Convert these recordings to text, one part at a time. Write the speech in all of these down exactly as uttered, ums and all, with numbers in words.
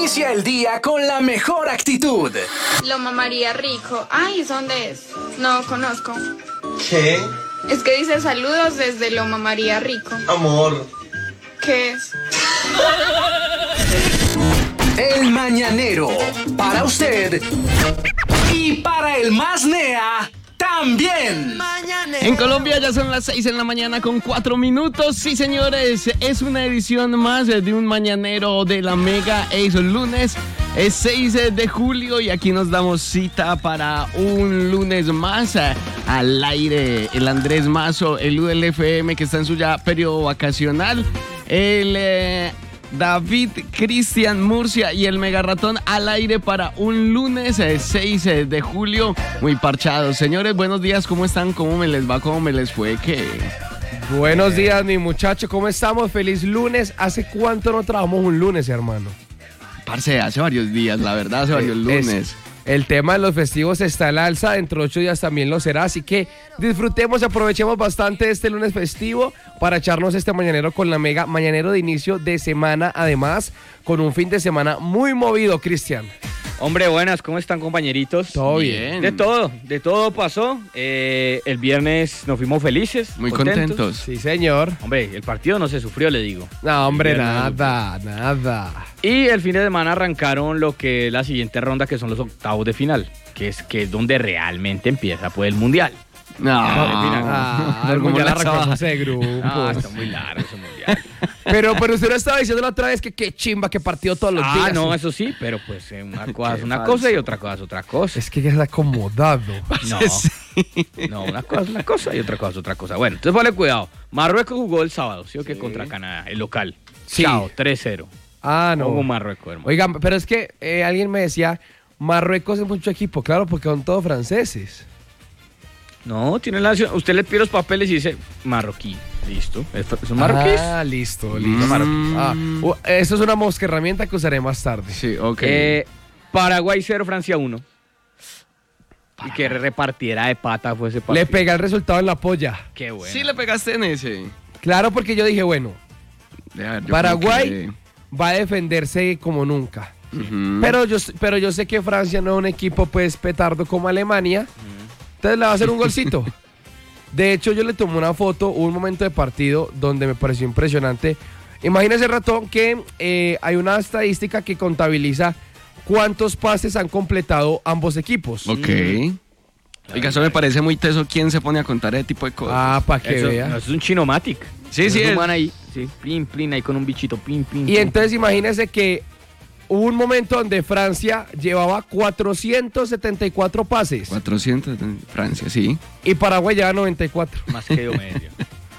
Inicia el día con la mejor actitud. Loma María Rico. Ay, ¿dónde es? No conozco. ¿Qué? Es que dice saludos desde Loma María Rico. Amor. ¿Qué es? El Mañanero. Para usted. Y para el más nea, también. En Colombia ya son las seis en la mañana con cuatro minutos. Sí, señores, es una edición más de un Mañanero de la Mega. Es lunes, es seis de julio y aquí nos damos cita para un lunes más eh, al aire. El Andrés Mazo, el U L F M que está en su ya periodo vacacional. El... Eh, David, Cristian, Murcia y el Mega Ratón al aire para un lunes eh, seis de julio. Muy parchados. Señores, buenos días. ¿Cómo están? ¿Cómo me les va? ¿Cómo me les fue? ¿Qué? Buenos días, mi muchacho. ¿Cómo estamos? Feliz lunes. ¿Hace cuánto no trabajamos un lunes, hermano? Parce, hace varios días, la verdad, hace varios lunes. Es, el tema de los festivos está al alza. Dentro de ocho días también lo será. Así que disfrutemos, aprovechemos bastante este lunes festivo para echarnos este mañanero con la Mega. Mañanero de inicio de semana, además, con un fin de semana muy movido, Cristian. Hombre, buenas, ¿cómo están, compañeritos? Todo bien. De todo, de todo pasó. Eh, el viernes nos fuimos felices. Muy contentos. contentos. Sí, señor. Hombre, el partido no se sufrió, le digo. No, hombre, nada, nada. Y el fin de semana arrancaron lo que es la siguiente ronda, que son los octavos de final, que es, que es donde realmente empieza pues, el Mundial. No, ah, no, el Mundial arrancó ese grupo. Ah, está muy largo ese Mundial. Pero, pero usted no estaba diciendo la otra vez que qué chimba, que partido todos los ah, días. Ah, no, eso sí, pero pues una cosa es una falso. cosa y otra cosa es otra cosa. Es que ya es acomodado. No, no, una cosa es una cosa y otra cosa es otra cosa. Bueno, entonces ponle cuidado. Marruecos jugó el sábado, ¿sí o qué? Sí. Contra Canadá, el local. Sí. Chao, tres cero. Ah, no. Como Marruecos, hermano. Oigan, pero es que eh, alguien me decía, Marruecos es mucho equipo, claro, porque son todos franceses. No, tiene la usted le pide los papeles y dice marroquí, listo. ¿Son marroquíes? Ah, listo, listo. Mm. Ah, uh, eso es una mosca herramienta que usaré más tarde. Sí, ok. Eh, Paraguay cero, Francia uno. Y que repartiera de pata fue ese partido. Le pega el resultado en la polla. Qué bueno. Sí le pegaste en ese. Claro, porque yo dije, bueno, ver, Paraguay que... va a defenderse como nunca. Uh-huh. Pero yo, pero yo sé que Francia no es un equipo pues petardo como Alemania. Uh-huh. Entonces le va a hacer un golcito. De hecho, yo le tomé una foto, hubo un momento de partido donde me pareció impresionante. Imagínese, ratón, que eh, hay una estadística que contabiliza cuántos pases han completado ambos equipos. Ok. Mm. Oiga, eso me parece muy teso. ¿Quién se pone a contar ese tipo de cosas? Ah, para que eso, vea. No, eso es un chinomatic. Sí, sí. Es es. un man ahí, sí, plin, plin, ahí con un bichito, plin, plin. Y entonces imagínese que hubo un momento donde Francia llevaba cuatrocientos setenta y cuatro pases. cuatrocientos, Francia, sí. Y Paraguay llevaba noventa y cuatro. Más que yo medio.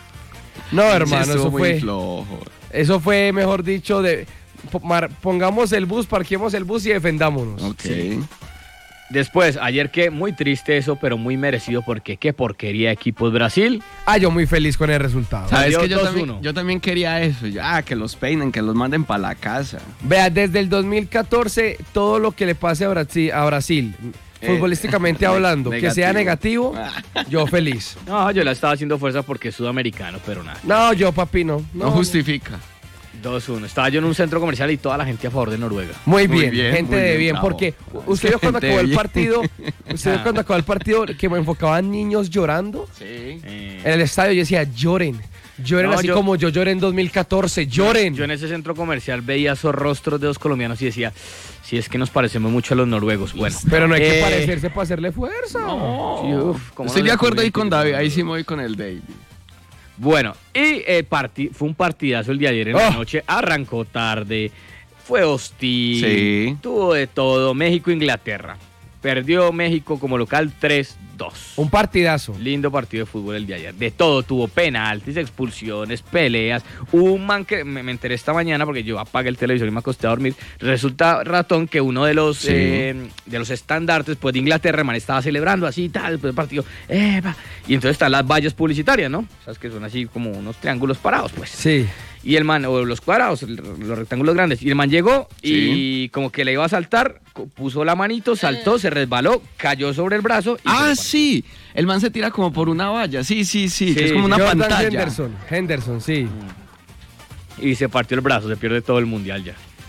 No, hermano, sí, eso muy fue... flojo. Eso fue, mejor dicho, de pongamos el bus, parquemos el bus y defendámonos. Ok. Sí. Después, ayer que muy triste eso, pero muy merecido porque qué porquería de equipos Brasil. Ah, yo muy feliz con el resultado. ¿Sabes que yo también, yo también quería eso? Ah, que los peinen, que los manden para la casa. Vea, desde el dos mil catorce, todo lo que le pase a Brasil, a Brasil eh, futbolísticamente hablando, negativo. Que sea negativo, yo feliz. No, yo la estaba haciendo fuerza porque es sudamericano, pero nada. No, yo, papi, no. No, no justifica. dos uno. Estaba yo en un centro comercial y toda la gente a favor de Noruega. Muy bien, muy bien gente muy de bien, bien porque usted vio cuando acabó el partido, usted vio cuando acabó el partido que me enfocaban niños llorando. Sí. Eh. En el estadio yo decía, lloren. Lloren no, así yo, como yo lloré en dos mil catorce, lloren. Yo en ese centro comercial veía esos rostros de dos colombianos y decía, si es que nos parecemos mucho a los noruegos. Bueno, pero no hay eh, que parecerse para hacerle fuerza. No. Sí, uf, estoy de acuerdo ahí con David, ahí sí me voy con el David. Bueno, y eh, parti- fue un partidazo el de ayer en oh. la noche, arrancó tarde, fue hostil, sí. tuvo de todo, México-Inglaterra, perdió México como local tres dos. Un partidazo. Lindo partido de fútbol el de ayer, de todo, tuvo penaltis, expulsiones, peleas, un man que me, me enteré esta mañana porque yo apagué el televisor y me acosté a dormir, resulta, ratón, que uno de los, sí. eh, de los estandartes pues, de Inglaterra, el man estaba celebrando así y tal, pues el partido, ¡epa! Y entonces están las vallas publicitarias, ¿no? Sabes que son así como unos triángulos parados, pues. Sí. Y el man, o los cuadrados, los rectángulos grandes. Y el man llegó sí. y como que le iba a saltar, puso la manito, saltó, se resbaló, cayó sobre el brazo. Y ah, sí. El man se tira como por una valla. Sí, sí, sí. sí. Que es como una Jordan pantalla. Henderson, Henderson, sí. Y se partió el brazo, se pierde todo el mundial ya.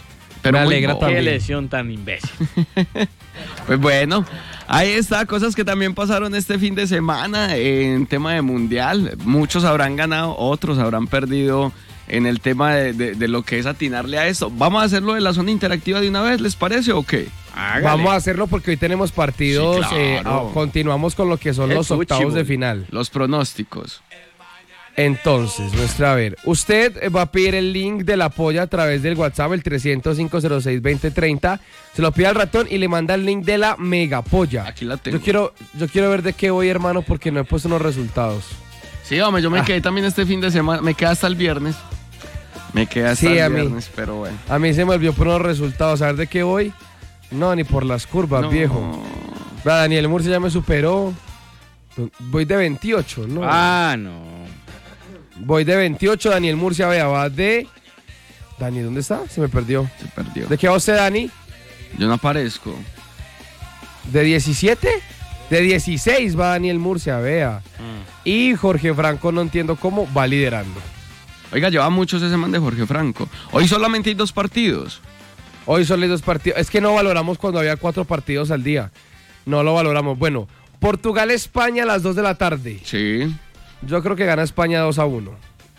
Pero me alegra Qué también. lesión tan imbécil. Pues bueno, ahí está, cosas que también pasaron este fin de semana en tema de mundial. Muchos habrán ganado, otros habrán perdido en el tema de, de, de lo que es atinarle a esto. ¿Vamos a hacerlo de la zona interactiva de una vez, les parece o qué? Hágale. Vamos a hacerlo porque hoy tenemos partidos. Sí, claro. eh, ah, continuamos con lo que son El los octavos fútbol. de final. Los pronósticos. Entonces, nuestra, a ver, usted eh, va a pedir el link de la polla a través del WhatsApp, el trescientos cinco cero seis veinte treinta. Se lo pide al ratón y le manda el link de la mega polla. Aquí la tengo. Yo quiero, yo quiero ver de qué voy, hermano, porque no he puesto unos resultados. Sí, hombre, yo me Ah. quedé también este fin de semana, me quedé hasta el viernes. Me quedé hasta Sí, a el mí. viernes, pero bueno. A mí se me olvidó poner los resultados. A ver de qué voy. No, ni por las curvas, No. viejo. Vea, Daniel Murcia ya me superó. Voy de veintiocho, ¿no? Ah, no. Voy de veintiocho, Daniel Murcia, vea, va de... Dani, ¿dónde está? Se me perdió. Se perdió. ¿De qué va usted, Dani? Yo no aparezco. ¿De diecisiete? De dieciséis va Daniel Murcia, vea. Y Jorge Franco, no entiendo cómo, va liderando. Oiga, lleva muchos ese man de Jorge Franco. Hoy solamente hay dos partidos. Hoy son los dos partidos. Es que no valoramos cuando había cuatro partidos al día. No lo valoramos. Bueno, Portugal-España a las dos de la tarde. Sí. Yo creo que gana España dos a uno.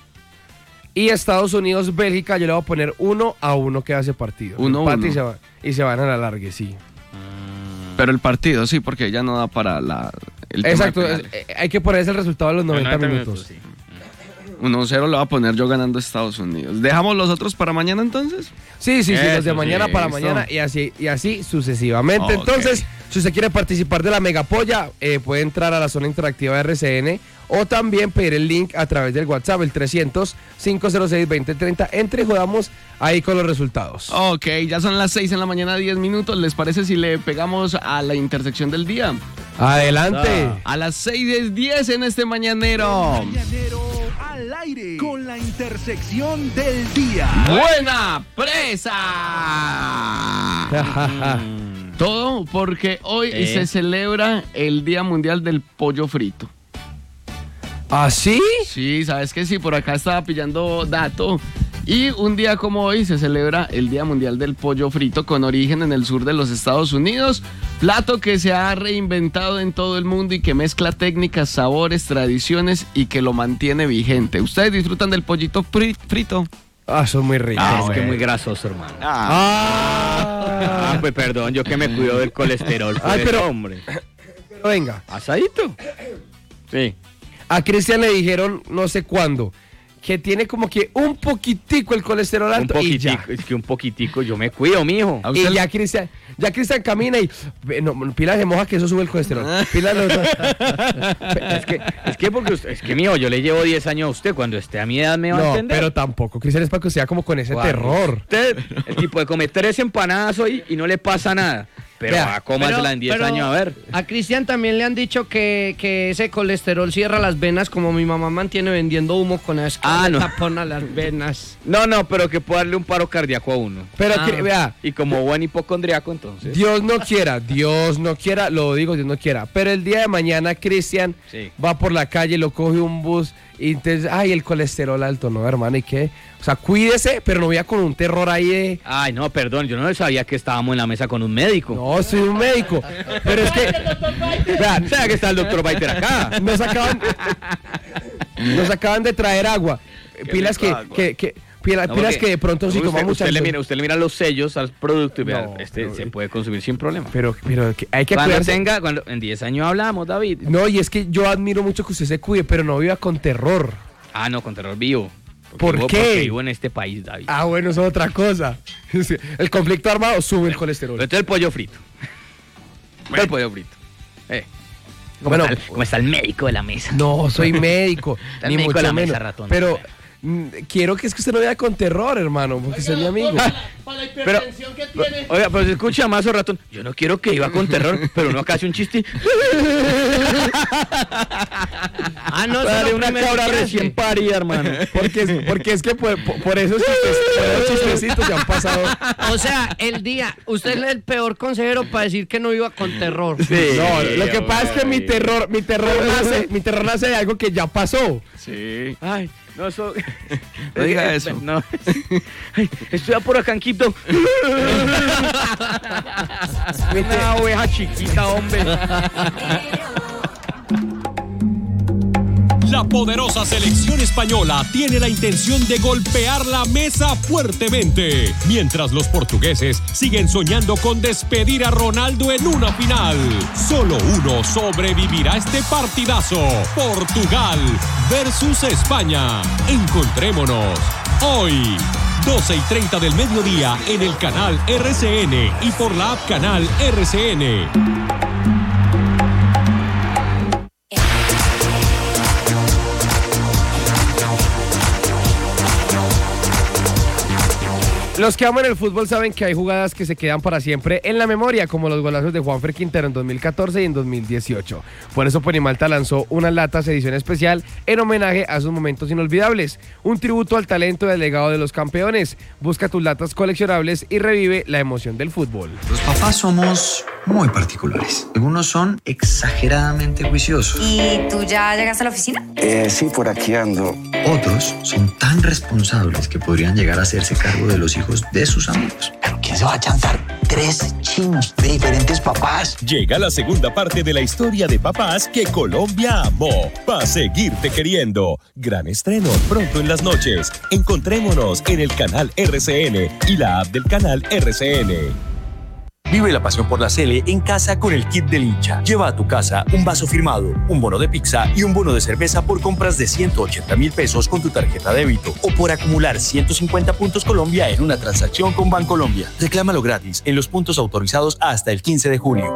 Y Estados Unidos-Bélgica, yo le voy a poner uno a uno que hace partido. uno a Empate uno. Y se, va- y se van a la largue, sí. Pero el partido, sí, porque ya no da para la, el tema de Exacto, penales. es- eh, hay que ponerse el resultado de los noventa, noventa minutos. minutos, sí. uno cero lo va a poner yo ganando Estados Unidos. ¿Dejamos los otros para mañana entonces? Sí, sí, sí, los de Eso, mañana sí, para listo. mañana y así, y así sucesivamente. Ok. Entonces, si usted quiere participar de la Megapolla, eh, puede entrar a la zona interactiva de R C N o también pedir el link a través del WhatsApp, el trescientos, cinco cero seis, veinte treinta. Entre y jodamos ahí con los resultados. Ok, ya son las seis en la mañana, diez minutos. ¿Les parece si le pegamos a la intersección del día? Adelante. A las seis es diez en este mañanero. Mañanero al aire con la intersección del día. ¡Buena presa! Todo porque hoy Eh. se celebra el Día Mundial del Pollo Frito. ¿Ah, sí? Sí, sabes que sí, por acá estaba pillando dato. Y un día como hoy se celebra el Día Mundial del Pollo Frito con origen en el sur de los Estados Unidos. Plato que se ha reinventado en todo el mundo y que mezcla técnicas, sabores, tradiciones y que lo mantiene vigente. ¿Ustedes disfrutan del pollito fri- frito? Ah, son muy ricos. Ah, es que güey. muy grasoso, hermano. Ah. Ah, pues perdón, yo que me cuido del colesterol. Ay, pues, pero- hombre. Pero venga, ¿Asadito? Sí. a Cristian le dijeron no sé cuándo que tiene como que un poquitico el colesterol Un alto y ya. poquitico, es que un poquitico, yo me cuido, mijo. ¿A usted Y le- ya Cristian, ya Cristian camina y ve, no, pila se moja que eso sube el colesterol. Pila no- Es que, es que porque usted, es que mijo, yo le llevo diez años a usted, cuando esté a mi edad me va a no, entender. pero tampoco. Cristian es para que sea como con ese Cuando terror. Usted, el tipo de comer tres empanadas hoy y no le pasa nada. Pero Vea, a cómasela en diez pero años a ver. A Cristian también le han dicho que, que ese colesterol cierra las venas, como mi mamá mantiene vendiendo humo con eso. Ah, no. Tapona las venas. No, no, pero que puede darle un paro cardíaco a uno. Pero Ah. que- vea, Y como buen hipocondriaco, entonces. Dios no quiera, Dios no quiera, lo digo, Dios no quiera. Pero el día de mañana Cristian Sí. va por la calle, lo coge un bus y entonces, ay, el colesterol alto, no, hermano, ¿y qué? O sea, cuídese, pero no vaya con un terror ahí de... Ay, no, perdón, yo no sabía que estábamos en la mesa con un médico. No, soy un médico. Pero es que. Vean, O sea, que está el doctor Baiter acá. nos acaban, nos acaban de traer agua. Pilas que, rico agua. que, que- pila- No, pilas porque- que de pronto si usted, tomamos usted, le alcohol- mira, usted le mira los sellos al producto y vea, No, este no, se puede consumir sin problema. Pero, pero que hay que Cuando cuidarse. tenga, cuando, en diez años hablamos, David. No, y es que yo admiro mucho que usted se cuide, pero no viva con terror. Ah, no, con terror vivo. Porque ¿Por vivo- qué? Porque vivo en este país, David. Ah, bueno, eso es otra cosa. Sí, el conflicto armado sube el colesterol. Pero este es el pollo frito. Este es el pollo frito. Eh. ¿Cómo, Bueno, está el, cómo está el médico de la mesa? No, soy médico, Está el ni médico mucho de la menos. mesa, ratón. Pero mm, quiero que es que usted no vea con terror, hermano, porque usted es mi amigo. Pero, oiga, pero se escucha más o ratón. Yo no quiero que iba con terror, pero uno acá hace un chiste. Ah, no, eso es Dale lo una primero cabra que hace. recién parida, hermano. Porque es, porque es que por, por- por esos, chistes, por esos chistecitos ya han pasado. O sea, el día, usted es el peor consejero para decir que no iba con terror. No, lo que pasa es que mi terror, mi terror nace, mi terror nace de algo que ya pasó. Sí. Ay, No, eso... No diga eso. No. Ay, estoy por acá en Quito. Una oveja chiquita, hombre. La poderosa selección española tiene la intención de golpear la mesa fuertemente, mientras los portugueses siguen soñando con despedir a Ronaldo en una final. Solo uno sobrevivirá a este partidazo. Portugal versus España. Encontrémonos hoy, doce y treinta del mediodía, en el canal R C N y por la app Canal R C N. Los que aman el fútbol saben que hay jugadas que se quedan para siempre en la memoria, como los golazos de Juanfer Quintero en dos mil catorce y en dos mil dieciocho. Por eso Ponimalta lanzó unas latas edición especial en homenaje a esos momentos inolvidables. Un tributo al talento y al legado de los campeones. Busca tus latas coleccionables y revive la emoción del fútbol. Los papás somos muy particulares. Algunos son exageradamente juiciosos. ¿Y tú ya llegaste a la oficina? Eh, sí, por aquí ando. Otros son tan responsables que podrían llegar a hacerse cargo de los hijos de sus amigos. ¿Pero quién se va a chantar tres chinos de diferentes papás? Llega la segunda parte de la historia de papás que Colombia amó. Pa' seguirte queriendo. Gran estreno pronto en las noches. Encontrémonos en el canal R C N y la app del canal R C N. Vive la pasión por la Sele en casa con el kit del hincha. Lleva a tu casa un vaso firmado, un bono de pizza y un bono de cerveza por compras de ciento ochenta mil pesos con tu tarjeta débito o por acumular ciento cincuenta puntos Colombia en una transacción con Bancolombia. Reclámalo gratis en los puntos autorizados hasta el quince de junio.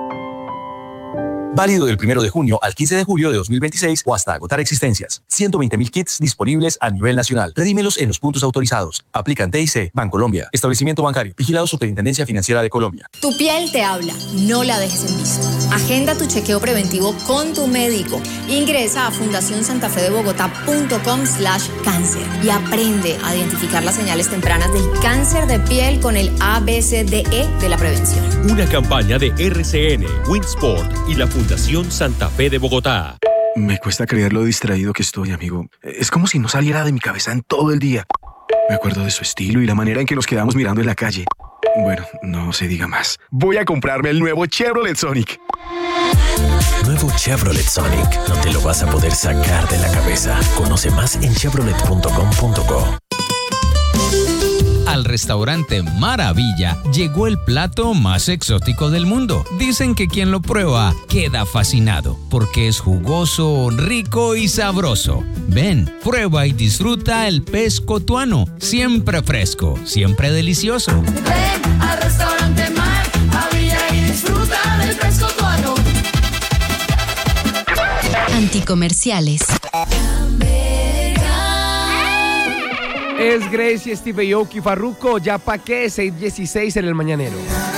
Válido del primero de junio al quince de julio de dos mil veintiséis o hasta agotar existencias. ciento veinte mil kits disponibles a nivel nacional. Redímelos en los puntos autorizados. Aplican T I C, Bancolombia, Establecimiento Bancario, vigilado Superintendencia Financiera de Colombia. Tu piel te habla, no la dejes en visto. Agenda tu chequeo preventivo con tu médico. Ingresa a fundación santa fe de bogotá punto com slash cáncer y aprende a identificar las señales tempranas del cáncer de piel con el A B C D E de la prevención. Una campaña de R C N, Winsport y la Fundación Santa Fe de Bogotá. Me cuesta creer lo distraído que estoy, amigo. Es como si no saliera de mi cabeza en todo el día. Me acuerdo de su estilo y la manera en que nos quedamos mirando en la calle. Bueno, no se diga más. Voy a comprarme el nuevo Chevrolet Sonic. Nuevo Chevrolet Sonic. No te lo vas a poder sacar de la cabeza. Conoce más en chevrolet punto com punto co. Al restaurante Maravilla llegó el plato más exótico del mundo. Dicen que quien lo prueba queda fascinado porque es jugoso, rico y sabroso. Ven, prueba y disfruta el pez cotuano, siempre fresco, siempre delicioso. Ven al restaurante Maravilla y disfruta del pez cotuano. Anticomerciales. Es Gracie, Steve Aoki, Farruko, ya pa' qué, seis dieciséis en el Mañanero.